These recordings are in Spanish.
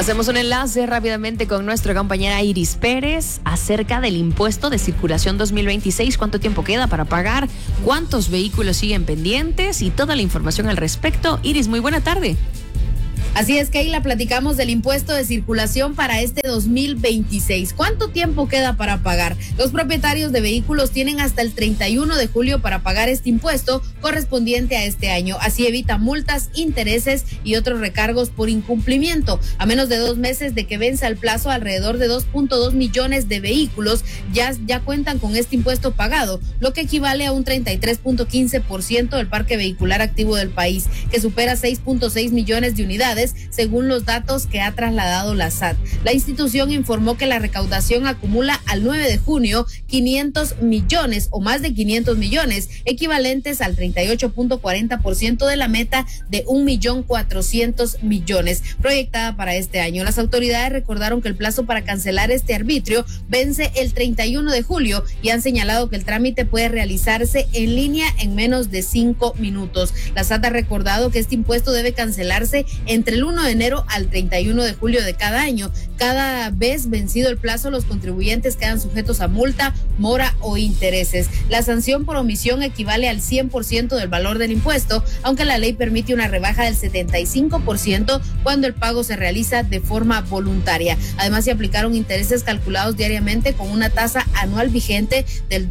Hacemos un enlace rápidamente con nuestra compañera Iris Pérez acerca del impuesto de circulación 2026. ¿Cuánto tiempo queda para pagar? ¿Cuántos vehículos siguen pendientes? Y toda la información al respecto. Iris, muy buena tarde. Así es, Keila, platicamos del impuesto de circulación para este 2026. ¿Cuánto tiempo queda para pagar? Los propietarios de vehículos tienen hasta el 31 de julio para pagar este impuesto correspondiente a este año. Así evita multas, intereses y otros recargos por incumplimiento. A menos de 2 meses de que venza el plazo, alrededor de 2.2 millones de vehículos ya cuentan con este impuesto pagado, lo que equivale a un 33.15% del parque vehicular activo del país, que supera 6.6 millones de unidades, según los datos que ha trasladado la SAT. La institución informó que la recaudación acumula al 9 de junio 500 millones o más de 500 millones, equivalentes al 38.40% de la meta de 1.400.000.000 proyectada para este año. Las autoridades recordaron que el plazo para cancelar este arbitrio vence el 31 de julio y han señalado que el trámite puede realizarse en línea en menos de 5 minutos. La SAT ha recordado que este impuesto debe cancelarse entre el 1 de enero al 31 de julio de cada año. Cada vez vencido el plazo, los contribuyentes quedan sujetos a multa, mora o intereses. La sanción por omisión equivale al 100% del valor del impuesto, aunque la ley permite una rebaja del 75% cuando el pago se realiza de forma voluntaria. Además, se aplicaron intereses calculados diariamente con una tasa anual vigente del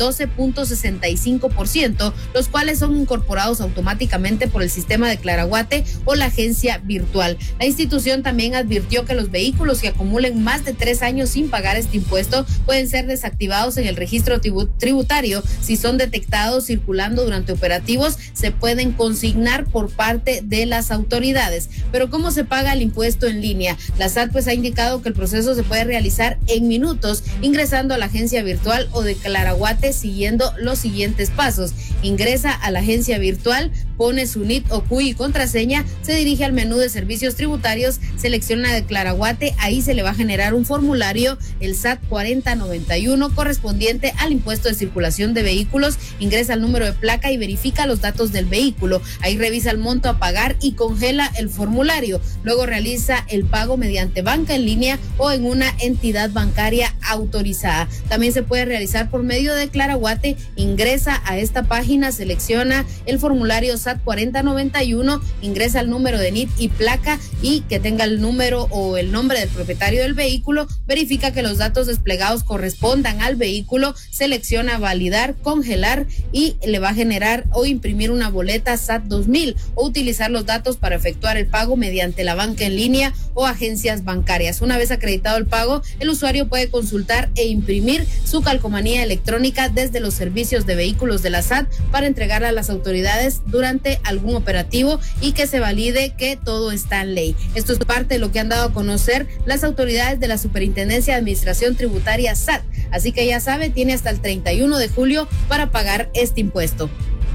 12.65%, los cuales son incorporados automáticamente por el sistema de Claraguate o la agencia virtual. La institución también advirtió que los vehículos que acumulen más de 3 años sin pagar este impuesto pueden ser desactivados en el registro tributario. Si son detectados circulando durante operativos, se pueden consignar por parte de las autoridades. Pero ¿cómo se paga el impuesto en línea? La SAT ha indicado que el proceso se puede realizar en minutos, ingresando a la agencia virtual o de Claraguate siguiendo los siguientes pasos. Ingresa a la agencia virtual, pone su NIT o CUI y contraseña, se dirige al menú de servicios tributarios, selecciona de Claraguate, ahí se le va a generar un formulario, el SAT 4091, correspondiente al impuesto de circulación de vehículos, ingresa el número de placa y verifica los datos del vehículo, ahí revisa el monto a pagar y congela el formulario, luego realiza el pago mediante banca en línea o en una entidad bancaria autorizada. También se puede realizar por medio de Claraguate, ingresa a esta página, selecciona el formulario SAT 4091, ingresa el número de NIT y placa y que tenga el número o el nombre del propietario del vehículo, verifica que los datos desplegados correspondan al vehículo, selecciona validar, congelar y le va a generar o imprimir una boleta SAT 2000 o utilizar los datos para efectuar el pago mediante la banca en línea o agencias bancarias. Una vez acreditado el pago, el usuario puede consultar e imprimir su calcomanía electrónica desde los servicios de vehículos de la SAT para entregarla a las autoridades durante algún operativo y que se valide que todo está en ley. Esto es parte de lo que han dado a conocer las autoridades de la Superintendencia de Administración Tributaria SAT. Así que ya sabe, tiene hasta el 31 de julio para pagar este impuesto.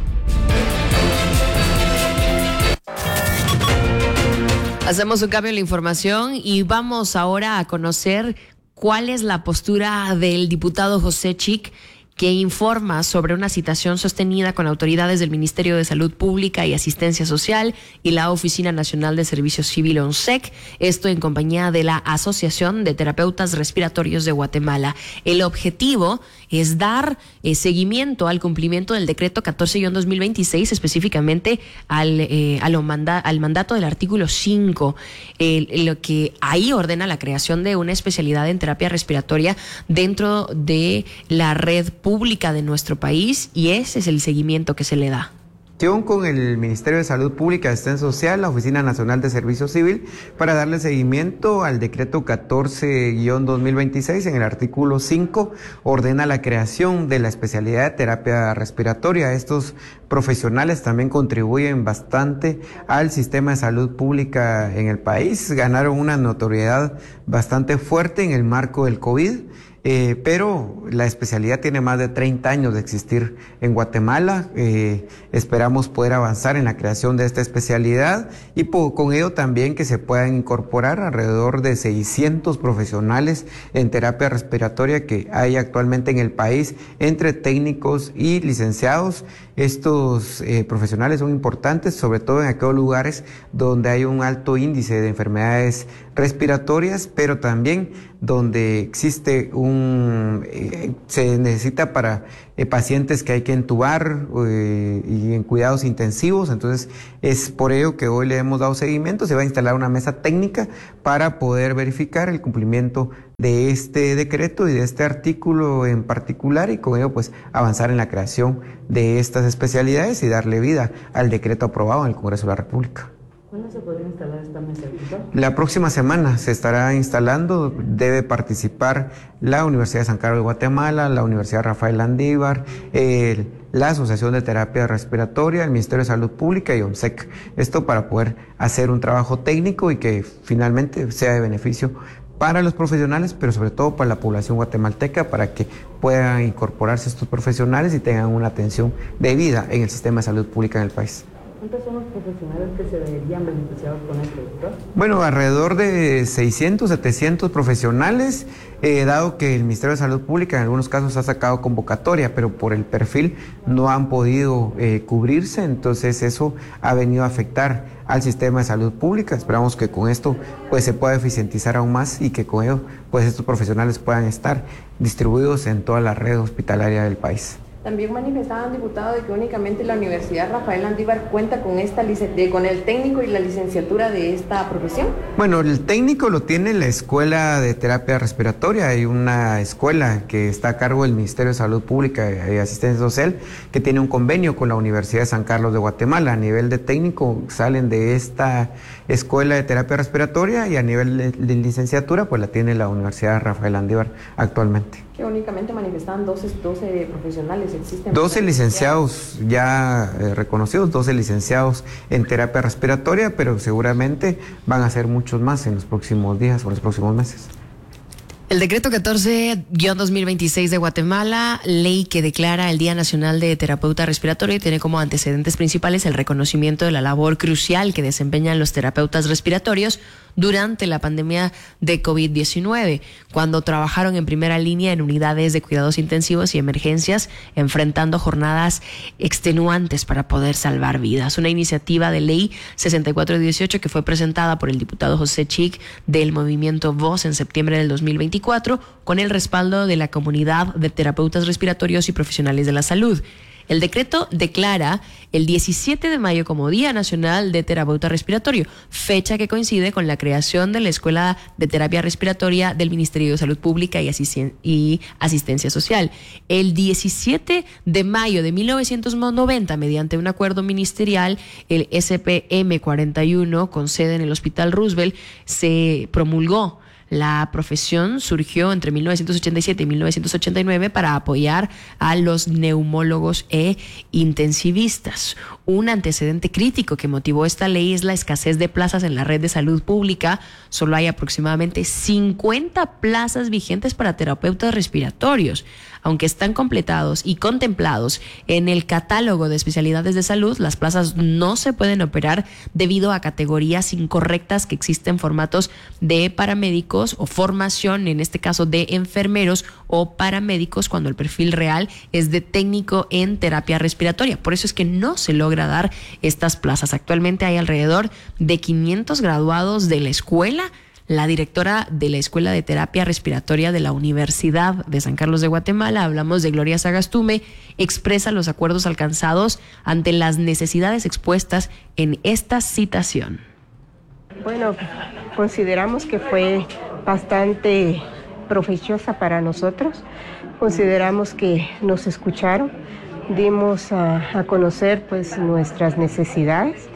Hacemos un cambio en la información y vamos ahora a conocer cuál es la postura del diputado José Chik, que informa sobre una citación sostenida con autoridades del Ministerio de Salud Pública y Asistencia Social y la Oficina Nacional de Servicio Civil ONSEC, esto en compañía de la Asociación de Terapeutas Respiratorios de Guatemala. El objetivo es dar seguimiento al cumplimiento del decreto 14-2026, específicamente al mandato del artículo 5, lo que ahí ordena la creación de una especialidad en terapia respiratoria dentro de la red pública de nuestro país, y ese es el seguimiento que se le da. Con el Ministerio de Salud Pública y Asistencia Social, la Oficina Nacional de Servicio Civil, para darle seguimiento al decreto 14-2026. En el artículo 5 ordena la creación de la especialidad de terapia respiratoria. Estos profesionales también contribuyen bastante al sistema de salud pública en el país. Ganaron una notoriedad bastante fuerte en el marco del COVID. pero la especialidad tiene más de 30 años de existir en Guatemala. Esperamos poder avanzar en la creación de esta especialidad y con ello también que se puedan incorporar alrededor de 600 profesionales en terapia respiratoria que hay actualmente en el país, entre técnicos y licenciados. Estos profesionales son importantes, sobre todo en aquellos lugares donde hay un alto índice de enfermedades respiratorias, pero también donde existe se necesita para pacientes que hay que entubar y en cuidados intensivos. Entonces es por ello que hoy le hemos dado seguimiento. Se va a instalar una mesa técnica para poder verificar el cumplimiento de este decreto y de este artículo en particular, y con ello pues avanzar en la creación de estas especialidades y darle vida al decreto aprobado en el Congreso de la República. ¿Cuándo se podría instalar esta mesa? La próxima semana se estará instalando. Debe participar la Universidad de San Carlos de Guatemala, la Universidad Rafael Landívar, la Asociación de Terapia Respiratoria, el Ministerio de Salud Pública y OMSEC. Esto para poder hacer un trabajo técnico y que finalmente sea de beneficio para los profesionales, pero sobre todo para la población guatemalteca, para que puedan incorporarse estos profesionales y tengan una atención debida en el sistema de salud pública en el país. ¿Cuántos son los profesionales que se verían beneficiados con esto, doctor? Bueno, alrededor de 600, 700 profesionales, dado que el Ministerio de Salud Pública en algunos casos ha sacado convocatoria, pero por el perfil no han podido cubrirse, entonces eso ha venido a afectar al sistema de salud pública. Esperamos que con esto pues se pueda eficientizar aún más y que con ello pues estos profesionales puedan estar distribuidos en toda la red hospitalaria del país. También manifestaban, diputado, de que únicamente la Universidad Rafael Landívar cuenta con con el técnico y la licenciatura de esta profesión. Bueno, el técnico lo tiene la Escuela de Terapia Respiratoria. Hay una escuela que está a cargo del Ministerio de Salud Pública y Asistencia Social que tiene un convenio con la Universidad de San Carlos de Guatemala. A nivel de técnico salen de esta Escuela de Terapia Respiratoria y a nivel de licenciatura pues la tiene la Universidad Rafael Landívar actualmente. Que únicamente manifestaban 12 profesionales existen. 12 licenciados ya reconocidos, 12 licenciados en terapia respiratoria, pero seguramente van a ser muchos más en los próximos días o los próximos meses. El decreto 14-2026 de Guatemala, ley que declara el Día Nacional de Terapeuta Respiratorio, y tiene como antecedentes principales el reconocimiento de la labor crucial que desempeñan los terapeutas respiratorios durante la pandemia de COVID-19, cuando trabajaron en primera línea en unidades de cuidados intensivos y emergencias, enfrentando jornadas extenuantes para poder salvar vidas. Una iniciativa de ley 6418 que fue presentada por el diputado José Chic del movimiento Voz en septiembre del 2024, con el respaldo de la comunidad de terapeutas respiratorios y profesionales de la salud. El decreto declara el 17 de mayo como Día Nacional de Terapeuta Respiratorio, fecha que coincide con la creación de la Escuela de Terapia Respiratoria del Ministerio de Salud Pública y Asistencia Social. El 17 de mayo de 1990, mediante un acuerdo ministerial, el SPM 41, con sede en el Hospital Roosevelt, se promulgó. La profesión surgió entre 1987 y 1989 para apoyar a los neumólogos e intensivistas. Un antecedente crítico que motivó esta ley es la escasez de plazas en la red de salud pública. Solo hay aproximadamente 50 plazas vigentes para terapeutas respiratorios. Aunque están completados y contemplados en el catálogo de especialidades de salud, las plazas no se pueden operar debido a categorías incorrectas que existen, formatos de paramédicos o formación, en este caso de enfermeros o paramédicos, cuando el perfil real es de técnico en terapia respiratoria. Por eso es que no se logra dar estas plazas. Actualmente hay alrededor de 500 graduados de la escuela. La directora de la Escuela de Terapia Respiratoria de la Universidad de San Carlos de Guatemala, hablamos de Gloria Sagastume, expresa los acuerdos alcanzados ante las necesidades expuestas en esta citación. Bueno, consideramos que fue bastante provechosa para nosotros. Consideramos que nos escucharon, dimos a conocer pues nuestras necesidades.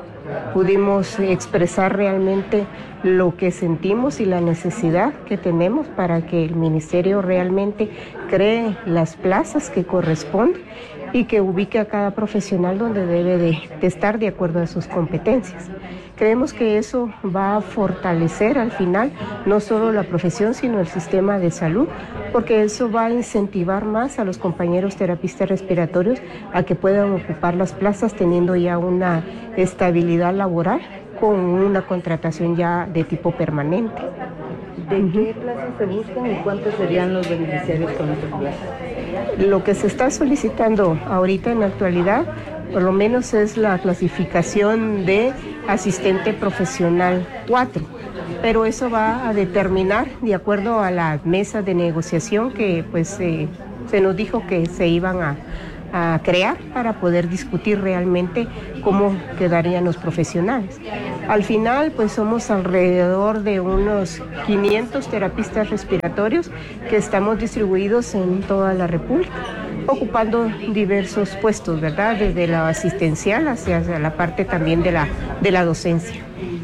Pudimos expresar realmente lo que sentimos y la necesidad que tenemos para que el ministerio realmente cree las plazas que corresponden y que ubique a cada profesional donde debe de estar de acuerdo a sus competencias. Creemos que eso va a fortalecer al final no solo la profesión, sino el sistema de salud, porque eso va a incentivar más a los compañeros terapistas respiratorios a que puedan ocupar las plazas teniendo ya una estabilidad laboral con una contratación ya de tipo permanente. ¿De qué plazas se buscan y cuántos serían los beneficiarios con estas plazas? Lo que se está solicitando ahorita en la actualidad, por lo menos es la clasificación de asistente profesional 4, pero eso va a determinar de acuerdo a la mesa de negociación que pues se nos dijo que se iban a crear para poder discutir realmente cómo quedarían los profesionales. Al final, pues somos alrededor de unos 500 terapistas respiratorios que estamos distribuidos en toda la República, ocupando diversos puestos, ¿verdad? Desde la asistencial hacia la parte también de la docencia.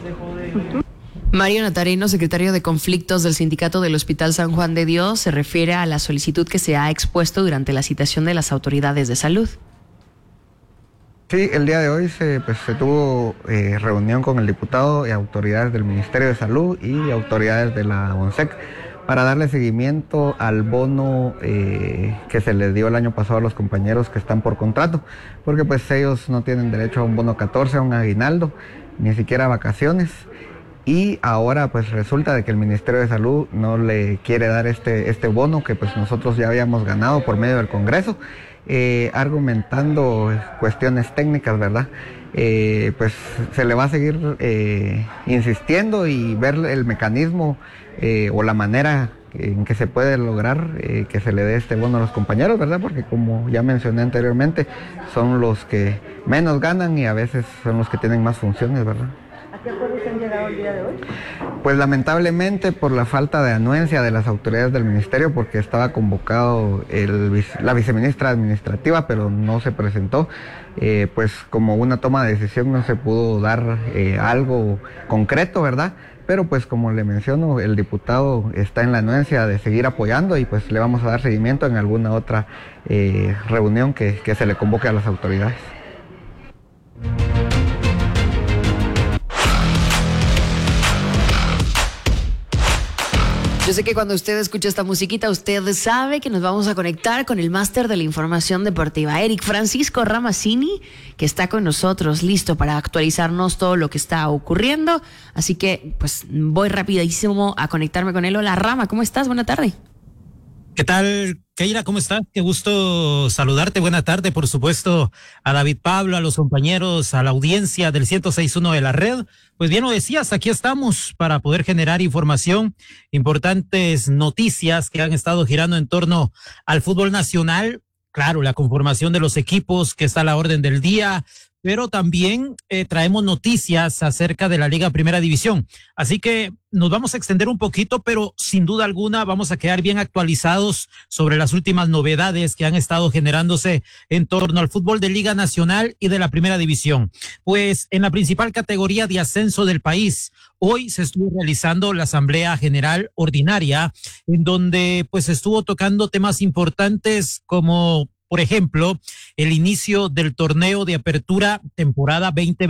Mario Natareno, secretario de Conflictos del Sindicato del Hospital San Juan de Dios, se refiere a la solicitud que se ha expuesto durante la citación de las autoridades de salud. Sí, el día de hoy se tuvo reunión con el diputado y autoridades del Ministerio de Salud y autoridades de la ONSEC para darle seguimiento al bono que se les dio el año pasado a los compañeros que están por contrato, porque pues ellos no tienen derecho a un bono 14, a un aguinaldo, ni siquiera a vacaciones. Y ahora pues resulta de que el Ministerio de Salud no le quiere dar este bono que pues nosotros ya habíamos ganado por medio del Congreso, argumentando cuestiones técnicas, ¿verdad? Pues se le va a seguir insistiendo y ver el mecanismo o la manera en que se puede lograr que se le dé este bono a los compañeros, ¿verdad? Porque como ya mencioné anteriormente, son los que menos ganan y a veces son los que tienen más funciones, ¿verdad? ¿A qué acuerdos han llegado el día de hoy? Pues lamentablemente por la falta de anuencia de las autoridades del ministerio, porque estaba convocado la viceministra administrativa, pero no se presentó, pues como una toma de decisión no se pudo dar algo concreto, ¿verdad? Pero pues como le menciono, el diputado está en la anuencia de seguir apoyando y pues le vamos a dar seguimiento en alguna otra reunión que se le convoque a las autoridades. Yo sé que cuando usted escucha esta musiquita, usted sabe que nos vamos a conectar con el máster de la información deportiva, Eric Francisco Ramazzini, que está con nosotros, listo para actualizarnos todo lo que está ocurriendo. Así que, pues, voy rapidísimo a conectarme con él. Hola, Rama, ¿cómo estás? Buena tarde. ¿Qué tal, Keira? ¿Cómo estás? Qué gusto saludarte. Buena tarde, por supuesto, a David Pablo, a los compañeros, a la audiencia del 106.1 de la red. Pues bien lo decías, aquí estamos para poder generar información, importantes noticias que han estado girando en torno al fútbol nacional. Claro, la conformación de los equipos que está a la orden del día, pero también traemos noticias acerca de la Liga Primera División. Así que nos vamos a extender un poquito, pero sin duda alguna vamos a quedar bien actualizados sobre las últimas novedades que han estado generándose en torno al fútbol de Liga Nacional y de la Primera División. Pues en la principal categoría de ascenso del país, hoy se estuvo realizando la Asamblea General Ordinaria, en donde pues estuvo tocando temas importantes como, por ejemplo, el inicio del torneo de apertura temporada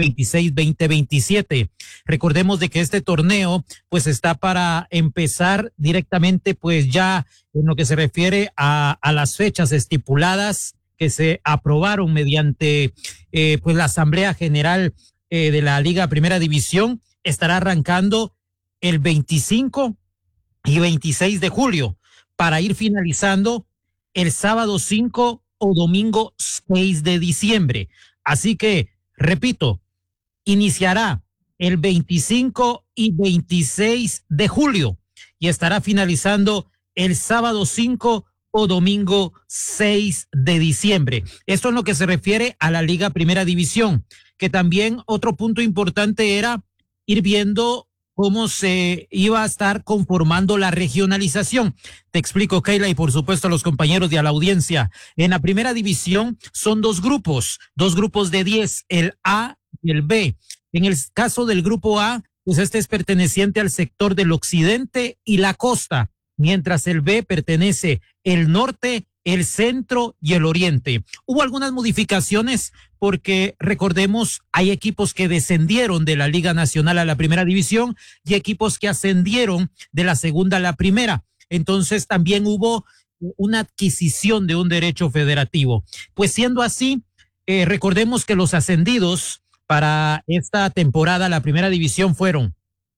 2026-2027. Recordemos de que este torneo pues está para empezar directamente pues ya en lo que se refiere a las fechas estipuladas que se aprobaron mediante pues la Asamblea General de la Liga Primera División. Estará arrancando el 25 y 26 de julio para ir finalizando el sábado 5 o domingo 6 de diciembre. Así que, repito, iniciará el 25 y 26 de julio y estará finalizando el sábado 5 o domingo 6 de diciembre. Esto es lo que se refiere a la Liga Primera División, que también otro punto importante era ir viendo cómo se iba a estar conformando la regionalización. Te explico, Keila, y por supuesto a los compañeros y a la audiencia. En la Primera División son dos grupos de 10, el A y el B. En el caso del grupo A, pues este es perteneciente al sector del occidente y la costa, mientras el B pertenece el norte, el centro y el oriente. Hubo algunas modificaciones porque, recordemos, hay equipos que descendieron de la Liga Nacional a la Primera División y equipos que ascendieron de la segunda a la primera. Entonces también hubo una adquisición de un derecho federativo. Pues siendo así, recordemos que los ascendidos para esta temporada a la Primera División fueron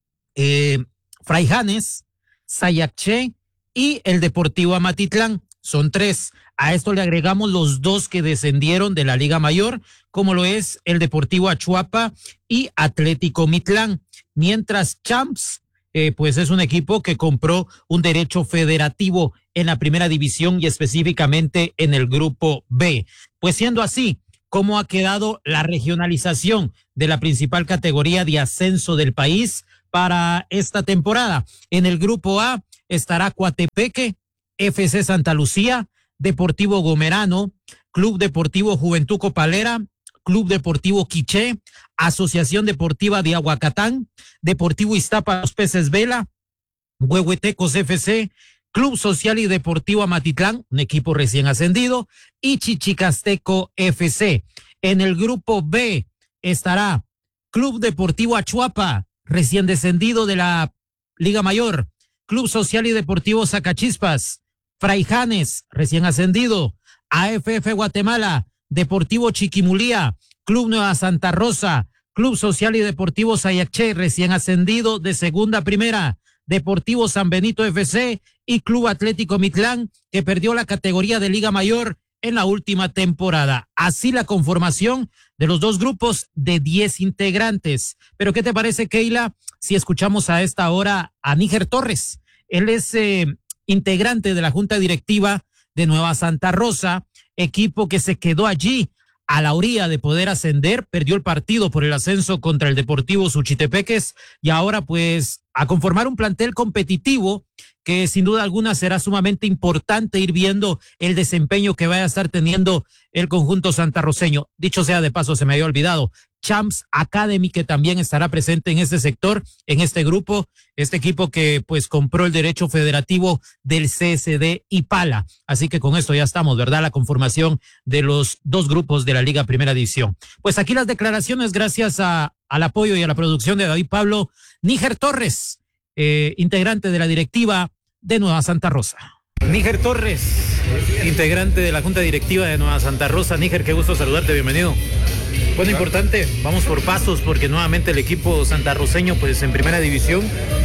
Fraijanes, Sayacché y el Deportivo Amatitlán. Son 3. A esto le agregamos los 2 que descendieron de la Liga Mayor, como lo es el Deportivo Achuapa y Atlético Mitlán. Mientras Champs, pues es un equipo que compró un derecho federativo en la Primera División y específicamente en el Grupo B. Pues siendo así, ¿cómo ha quedado la regionalización de la principal categoría de ascenso del país para esta temporada? En el Grupo A estará Coatepeque, FC Santa Lucía, Deportivo Gomerano, Club Deportivo Juventud Copalera, Club Deportivo Quiché, Asociación Deportiva de Aguacatán, Deportivo Iztapa Los Peces Vela, Huehuetecos FC, Club Social y Deportivo Amatitlán, un equipo recién ascendido, y Chichicasteco FC. En el Grupo B estará Club Deportivo Achuapa, recién descendido de la Liga Mayor, Club Social y Deportivo Zacachispas, Fraijanes, recién ascendido, AFF Guatemala, Deportivo Chiquimulía, Club Nueva Santa Rosa, Club Social y Deportivo Sayacché, recién ascendido de segunda a primera, Deportivo San Benito FC y Club Atlético Mitlán, que perdió la categoría de Liga Mayor en la última temporada. Así la conformación de los 2 grupos de 10 integrantes. Pero ¿qué te parece, Keila, si escuchamos a esta hora a Níger Torres? Él es integrante de la Junta Directiva de Nueva Santa Rosa, equipo que se quedó allí a la orilla de poder ascender, perdió el partido por el ascenso contra el Deportivo Suchitepeques y ahora pues a conformar un plantel competitivo que sin duda alguna será sumamente importante ir viendo el desempeño que vaya a estar teniendo el conjunto santarroceño. Dicho sea de paso, se me había olvidado, Champs Academy, que también estará presente en este sector, en este grupo, este equipo que pues compró el derecho federativo del CSD Ipala. Así que con esto ya estamos, ¿verdad? La conformación de los 2 grupos de la Liga Primera División. Pues aquí las declaraciones gracias al apoyo y a la producción de David Pablo Níger Torres, integrante de la directiva de Nueva Santa Rosa. Níger Torres, integrante de la Junta Directiva de Nueva Santa Rosa. Níger, qué gusto saludarte, bienvenido. Bueno, importante, vamos por pasos porque nuevamente el equipo santarroceño pues en Primera División,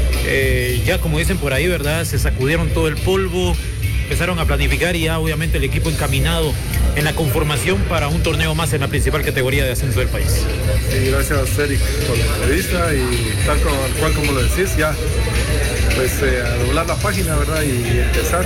ya como dicen por ahí, ¿verdad? Se sacudieron todo el polvo, empezaron a planificar y ya obviamente el equipo encaminado en la conformación para un torneo más en la principal categoría de ascenso del país. Sí, gracias Eric por la entrevista y tal cual como lo decís, ya pues a doblar la página, ¿verdad? Y empezar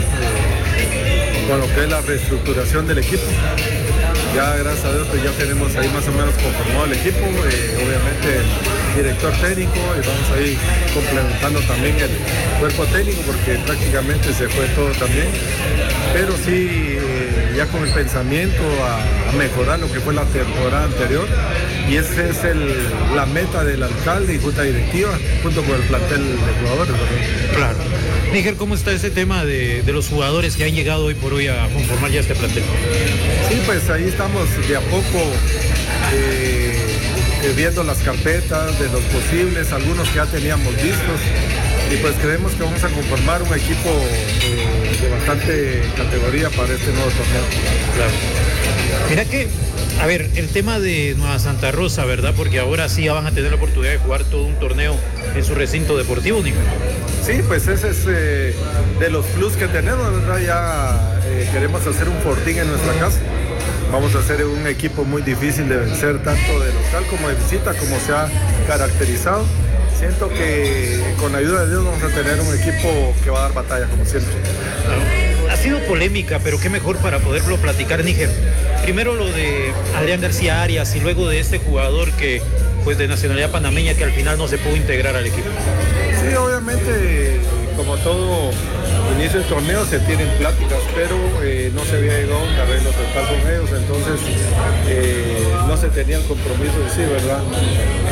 con lo que es la reestructuración del equipo. Ya gracias a Dios pues ya tenemos ahí más o menos conformado el equipo, obviamente el director técnico y vamos a ir complementando también el cuerpo técnico porque prácticamente se fue todo también, pero sí ya con el pensamiento a mejorar lo que fue la temporada anterior y esa es la meta del alcalde y junta directiva junto con el plantel de jugadores, ¿verdad? Claro. Níger, ¿cómo está ese tema de los jugadores que han llegado hoy por hoy a conformar ya este plantel? Sí, pues ahí estamos de a poco viendo las carpetas de los posibles, algunos que ya teníamos vistos y pues creemos que vamos a conformar un equipo de bastante categoría para este nuevo torneo. Claro. Mira que, a ver, el tema de Nueva Santa Rosa, ¿verdad? Porque ahora sí ya van a tener la oportunidad de jugar todo un torneo en su recinto deportivo, Níger. Sí, pues ese es de los plus que tenemos, ¿verdad? Ya queremos hacer un fortín en nuestra casa. Vamos a hacer un equipo muy difícil de vencer, tanto de local como de visita, como se ha caracterizado. Siento que con la ayuda de Dios vamos a tener un equipo que va a dar batalla, como siempre. Ha sido polémica, pero qué mejor para poderlo platicar, Níger. Primero lo de Adrián García Arias y luego de este jugador que, pues de nacionalidad panameña, que al final no se pudo integrar al equipo. Sí, obviamente, como todo inicio del torneo se tienen pláticas, pero no se había llegado a un arreglo total con ellos, entonces no se tenía el compromiso de sí, ¿verdad?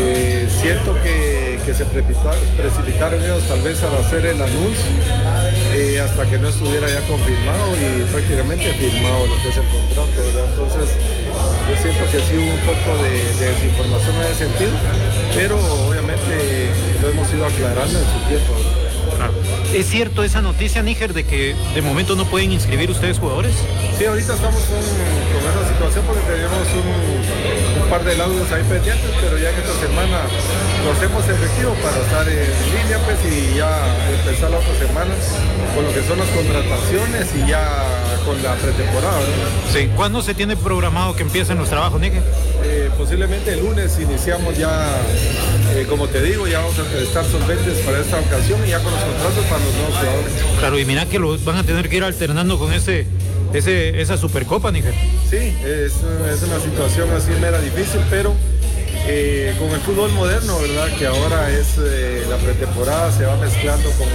Siento que se precipitaron ellos tal vez al hacer el anuncio hasta que no estuviera ya confirmado y prácticamente firmado lo que es el contrato, ¿verdad? Entonces yo siento que sí hubo un poco de desinformación en ese sentido, pero obviamente lo hemos ido aclarando en su tiempo, ¿verdad? Claro. ¿Es cierto esa noticia, Níger, de que de momento no pueden inscribir ustedes jugadores? Sí, ahorita estamos con esa situación porque tenemos un par de laudos ahí pendientes, pero ya en esta semana lo hacemos efectivo para estar en línea, pues, y ya empezar la otra semana con lo que son las contrataciones y ya con la pretemporada, ¿verdad? Sí. ¿Cuándo se tiene programado que empiecen los trabajos, Níger? Posiblemente el lunes iniciamos ya, como te digo, ya vamos a estar solventes para esta ocasión y ya con los contratos para los nuevos jugadores. Claro, y mira que los van a tener que ir alternando con esa Supercopa, Níger. Sí, es una situación así mera difícil, pero con el fútbol moderno, ¿verdad? Que ahora es la pretemporada, se va mezclando con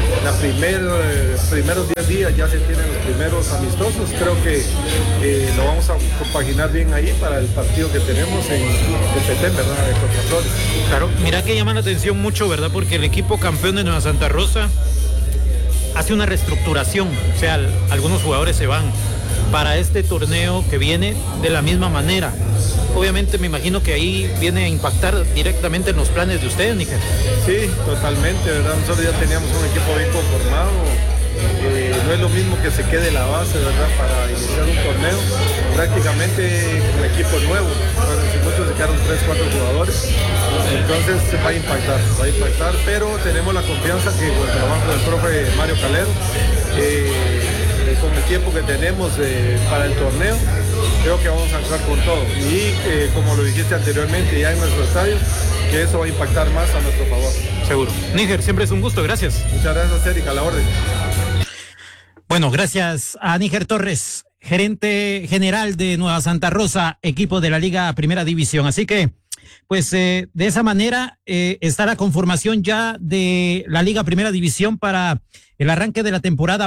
primeros 10 días, ya se tienen los primeros amistosos. Creo que lo vamos a compaginar bien ahí para el partido que tenemos en Petén, ¿verdad? Contra Flores. Claro, mira que llama la atención mucho, ¿verdad? Porque el equipo campeón de Nueva Santa Rosa hace una reestructuración, o sea, algunos jugadores se van para este torneo que viene de la misma manera. Obviamente me imagino que ahí viene a impactar directamente en los planes de ustedes, Níger. Sí, totalmente, ¿verdad? Nosotros ya teníamos un equipo bien conformado. No es lo mismo que se quede la base, ¿verdad? Para iniciar un torneo. Prácticamente un equipo nuevo. Bueno, muchos se quedaron 3, 4 jugadores. Entonces va a impactar, pero tenemos la confianza que con el trabajo del profe Mario Calero, con el tiempo que tenemos para el torneo, creo que vamos a entrar con todo. Y como lo dijiste anteriormente, ya en nuestro estadio, que eso va a impactar más a nuestro favor. Seguro. Níger, siempre es un gusto, gracias. Muchas gracias, Eric, a la orden. Bueno, gracias a Níger Torres, gerente general de Nueva Santa Rosa, equipo de la Liga Primera División. Así que, pues de esa manera está la conformación ya de la Liga Primera División para el arranque de la temporada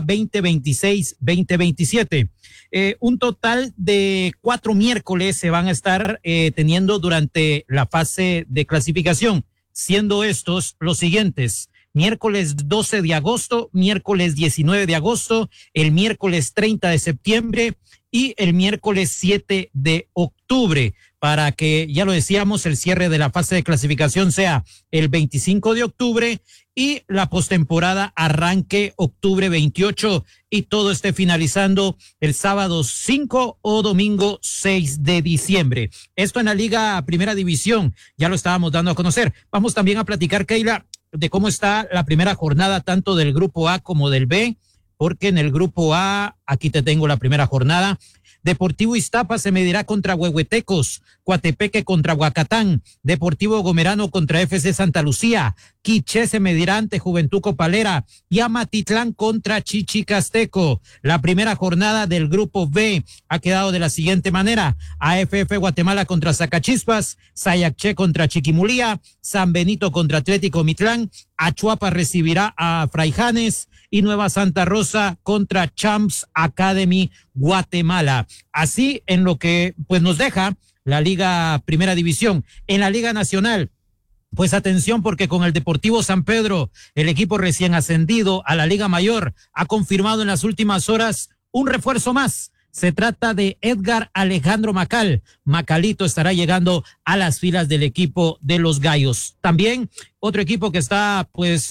2026-2027. Un total de 4 miércoles se van a estar teniendo durante la fase de clasificación, siendo estos los siguientes: miércoles 12 de agosto, miércoles 19 de agosto, el miércoles 30 de septiembre y el miércoles 7 de octubre, para que, ya lo decíamos, el cierre de la fase de clasificación sea el 25 de octubre y la postemporada arranque octubre 28 y todo esté finalizando el sábado 5 o domingo 6 de diciembre. Esto en la Liga Primera División, ya lo estábamos dando a conocer. Vamos también a platicar, Keila, de cómo está la primera jornada tanto del grupo A como del B, porque en el grupo A, aquí te tengo la primera jornada. Deportivo Iztapa se medirá contra Huehuetecos, Coatepeque contra Huacatán, Deportivo Gomerano contra FC Santa Lucía, Quiché se medirá ante Juventud Copalera y Amatitlán contra Chichicasteco. La primera jornada del grupo B ha quedado de la siguiente manera: AFF Guatemala contra Zacachispas, Sayacché contra Chiquimulía, San Benito contra Atlético Mitlán, Achuapa recibirá a Fraijanes y Nueva Santa Rosa contra Champs Academy Guatemala. Así en lo que pues nos deja la Liga Primera División. En la Liga Nacional, pues atención, porque con el Deportivo San Pedro, el equipo recién ascendido a la Liga Mayor, ha confirmado en las últimas horas un refuerzo más. Se trata de Edgar Alejandro Macal. Macalito estará llegando a las filas del equipo de los Gallos. También otro equipo que está pues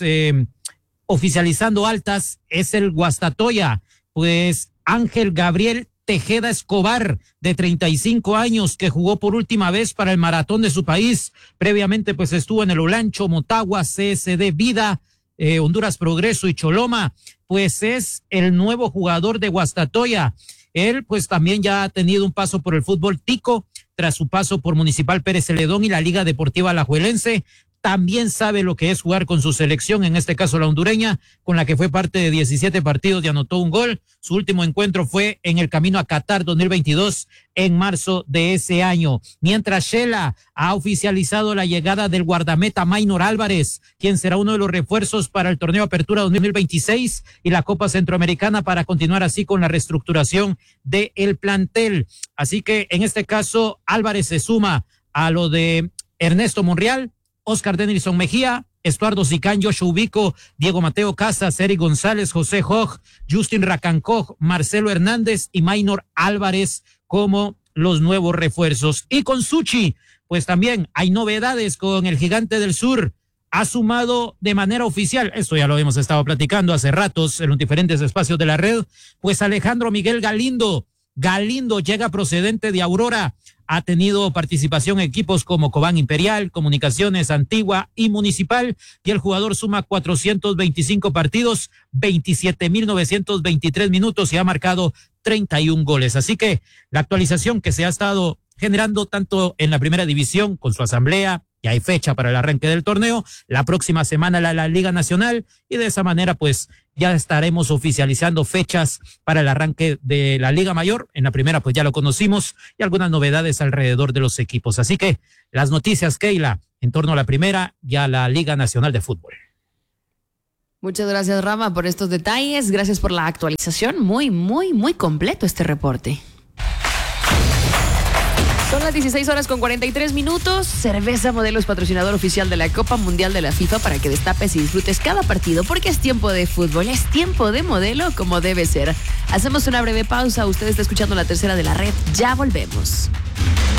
oficializando altas es el Guastatoya. Pues Ángel Gabriel Tejeda Escobar, de 35 años, que jugó por última vez para el maratón de su país. Previamente pues estuvo en el Olancho, Motagua, CSD Vida, Honduras Progreso y Choloma. Pues es el nuevo jugador de Guastatoya. Él pues también ya ha tenido un paso por el fútbol tico, tras su paso por Municipal Pérez Celedón y la Liga Deportiva Alajuelense. También sabe lo que es jugar con su selección, en este caso la hondureña, con la que fue parte de 17 partidos y anotó un gol. Su último encuentro fue en el camino a Qatar 2022 en marzo de ese año. Mientras Shela ha oficializado la llegada del guardameta Maynor Álvarez, quien será uno de los refuerzos para el torneo Apertura 2026 y la Copa Centroamericana, para continuar así con la reestructuración del plantel. Así que en este caso Álvarez se suma a lo de Ernesto Monreal, Oscar Denilson Mejía, Estuardo Zicán, Joshua Ubico, Diego Mateo Casas, Eric González, José Hoj, Justin Racancoj, Marcelo Hernández y Maynor Álvarez como los nuevos refuerzos. Y con Suchi, pues también hay novedades con el Gigante del Sur. Ha sumado de manera oficial, esto ya lo hemos estado platicando hace ratos en los diferentes espacios de la red, pues Alejandro Miguel Galindo. Galindo llega procedente de Aurora, ha tenido participación en equipos como Cobán Imperial, Comunicaciones Antigua y Municipal, y el jugador suma 425 partidos, 27.923 minutos y ha marcado 31 goles. Así que la actualización que se ha estado generando tanto en la primera división con su asamblea, ya hay fecha para el arranque del torneo, la próxima semana la Liga Nacional, y de esa manera pues ya estaremos oficializando fechas para el arranque de la Liga Mayor. En la primera pues ya lo conocimos y algunas novedades alrededor de los equipos. Así que las noticias, Keila, en torno a la primera y a la Liga Nacional de Fútbol. Muchas gracias, Rama, por estos detalles. Gracias por la actualización. Muy, muy, muy completo este reporte. Son las 16:43. Cerveza Modelo es patrocinador oficial de la Copa Mundial de la FIFA para que destapes y disfrutes cada partido, porque es tiempo de fútbol, es tiempo de Modelo como debe ser. Hacemos una breve pausa. Usted está escuchando La Tercera de la Red. Ya volvemos.